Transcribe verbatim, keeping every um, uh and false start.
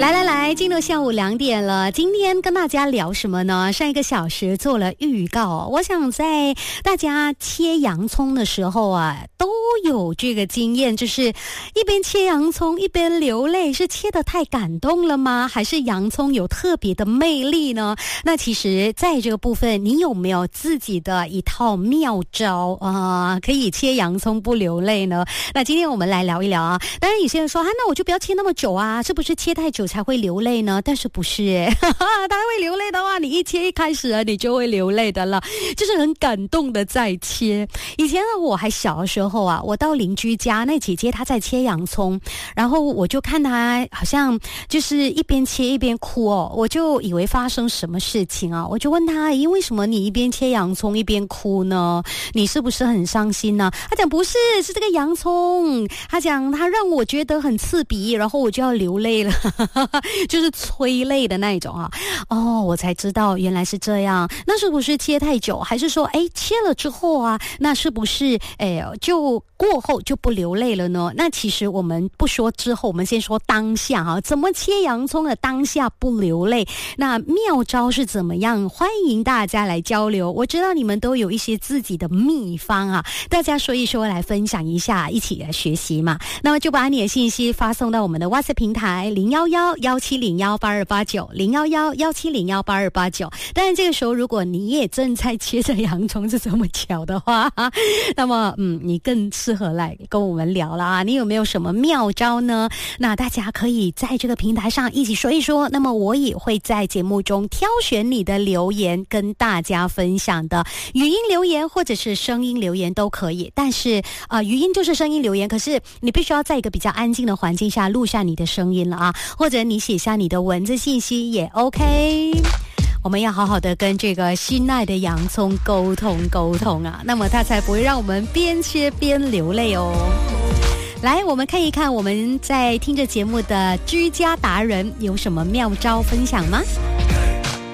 来来来，进入下午两点了。今天跟大家聊什么呢？上一个小时做了预告，我想在大家切洋葱的时候啊，都有这个经验，就是一边切洋葱一边流泪，是切得太感动了吗？还是洋葱有特别的魅力呢？那其实在这个部分，你有没有自己的一套妙招啊、呃，可以切洋葱不流泪呢？那今天我们来聊一聊啊。当然有些人说啊，那我就不要切那么久啊，是不是切太久才会流泪呢？但是不是耶它会流泪的话，你一切一开始啊，你就会流泪的了，就是很感动的在切。以前呢，我还小的时候啊，我到邻居家，那姐姐她在切洋葱，然后我就看她好像就是一边切一边哭哦，我就以为发生什么事情啊，我就问她，咦，为什么你一边切洋葱一边哭呢？你是不是很伤心呢？她讲不是，是这个洋葱，她讲她让我觉得很刺鼻，然后我就要流泪了就是催泪的那一种啊。哦，我才知道原来是这样。那是不是切太久，还是说哎切了之后啊，那是不是哎就过后就不流泪了呢？那其实我们不说之后，我们先说当下啊，怎么切洋葱的当下不流泪，那妙招是怎么样？欢迎大家来交流，我知道你们都有一些自己的秘方啊，大家说一说，来分享一下，一起来学习嘛。那么就把你的信息发送到我们的 WhatsApp 平台零一一一七零一八二八九零一一一七零一八二八九。当然这个时候如果你也正在切着洋葱是这么巧的话，那么嗯，你更适合来跟我们聊了啊。你有没有什么妙招呢？那大家可以在这个平台上一起说一说，那么我也会在节目中挑选你的留言跟大家分享的，语音留言或者是声音留言都可以，但是呃，语音就是声音留言，可是你必须要在一个比较安静的环境下录下你的声音了啊，或者你写下你的文字信息也 OK。我们要好好的跟这个心爱的洋葱沟通沟通啊，那么它才不会让我们边切边流泪哦。来，我们看一看我们在听着节目的居家达人有什么妙招分享吗？